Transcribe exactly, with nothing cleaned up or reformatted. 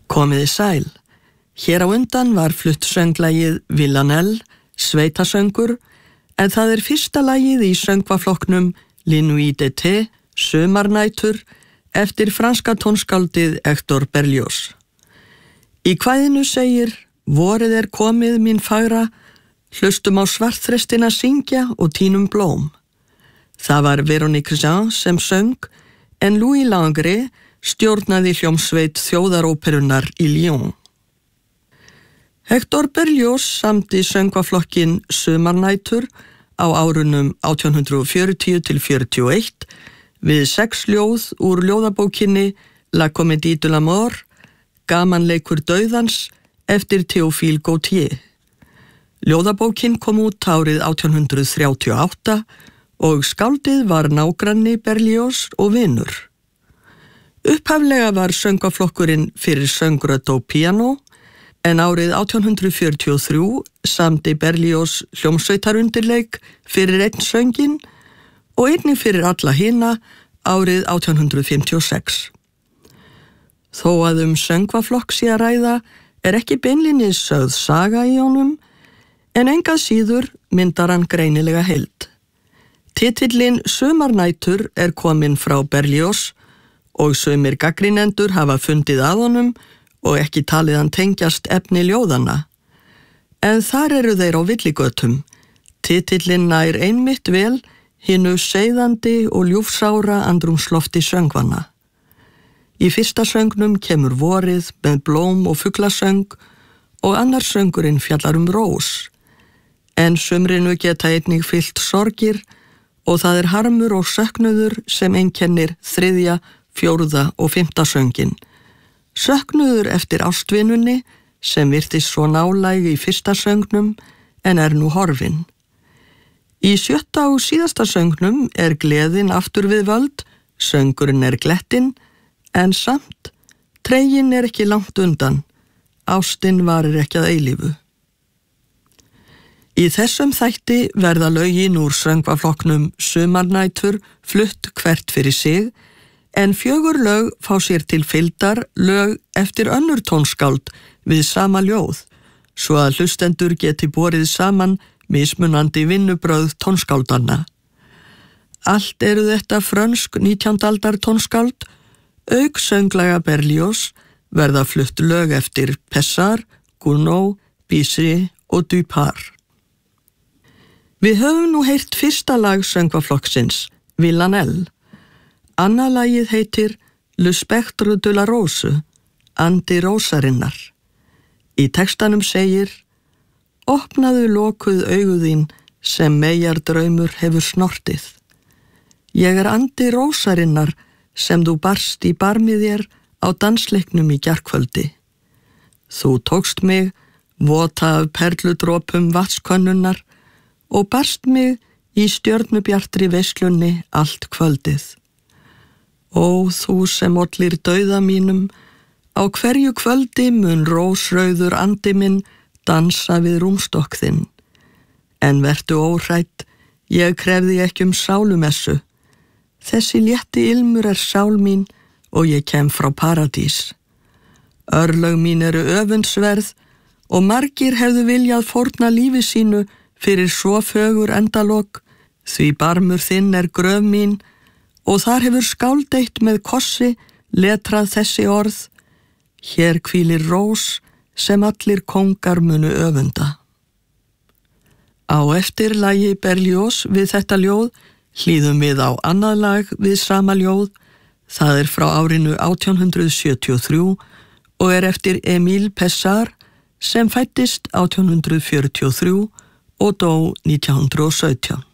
Komiði sæl. Hér á undan var flutt sönglagið Villanelle, sveitasöngur, en það er fyrsta lagið í söngvaflokknum Les Nuits d'été, sumarnætur, eftir franska tónskáldið Hector Berlioz. Í kvæðinu segir: Vorið er komið mín fagra, hlustum á svartþrestina syngja og tínum blóm. Það var Véronique Jean sem söng, en Louis Langret stjórnaði hljómsveit þjóðaróperunnar í Lyon. Hector Berlioz samdi söngvaflokkin Sumarnætur á árunum átján hundrað fjörutíu til fjörutíu og eitt við sex ljóð úr ljóðabókinni La Comédie de la Mort, gamanleikur dauðans, eftir Théophile Gautier. Ljóðabókin kom út árið átján hundrað þrjátíu og átta og skáldið var nágranni Berlioz og vinur. Upphaflega var söngvaflokkurinn fyrir söngrödd og píanó, en árið átján hundrað fjörutíu og þrjú samdi Berlioz hljómsveitarundirleik fyrir einn sönginn og einnig fyrir alla hina árið átján hundrað fimmtíu og sex. Þó að um söngvaflokk sé að ræða er ekki beinlínis sögð saga í honum, en engað síður myndar hann greinilega heild. Titillinn Sumarnætur er kominn frá Berlioz og sumir gagnrýnendur hafa fundið að honum og ekki talið hann tengjast efni ljóðanna. En þar eru þeir á villigötum. Titillinn nær einmitt vel hinu seiðandi og ljúfsára andrúmslofti söngvanna. Í fyrsta söngnum kemur vorið með blóm og fuglasöng og annar söngurinn fjallar um rós. En sumrinu geta einnig fyllt sorgir og það er harmur og söknuður sem einkennir þriðja, fjórða og fimmta sönginn. Söknuður eftir ástvinunni sem virtist svo nálæg í fyrsta söngnum en er nú horfin. Í sjötta og síðasta söngnum er gleðin aftur við völd, söngurinn er glettinn, en samt, treginn er ekki langt undan, ástin varir ekki að eilífu. Í þessum þætti verða lögin úr söngvaflokknum Sumarnætur flutt hvert fyrir sig, en fjögur lög fá sér til fylgdar lög eftir önnur tónskáld við sama ljóð, svo að hlustendur geti borið saman mismunandi vinnubrögð tónskáldanna. Allt eru þetta frönsk nítjándu aldar tónskáld, auk sönglaga Berlioz verða flutt lög eftir Pessard, Gounod, Bizet og Dupas. Við höfum nú heyrt fyrsta lag söngvaflokksins, Villanelle. Annað lagið heitir Le Spectre de la Rose, andi rósarinnar. Í textanum segir: Opnaðu lokuð auguðín sem meyjar draumur hefur snortið. Ég er andi rósarinnar sem þú barst í barmi þér á dansleiknum í gærkvöldi. Þú tókst mig, vota af perludrópum vatnskönnunar, og barst mig í stjörnubjartri veislunni allt kvöldið. Ó, þú sem ollir dauða mínum, á hverju kvöldi mun rósrauður andi minn dansa við rúmstokk þinn. En vertu óhrædd, ég krefði ekki um sálumessu. Þessi létti ilmur er sál mín og ég kem frá paradís. Örlög mín eru öfundsverð og margir hefðu viljað fórna lífi sínu fyrir svo fögur endalok, því barmur þinn er gröf mín og þar hefur skáldeitt með kossi letrað þessi orð: Hér hvílir rós sem allir kóngar munu öfunda. Á eftir lagi Berlioz við þetta ljóð hlýðum við á annað lag við sama ljóð. Það er frá árinu átján hundrað sjötíu og þrjú og er eftir Émile Pessard sem fæddist átján hundrað fjörutíu og þrjú og dó nítján hundrað og sautján.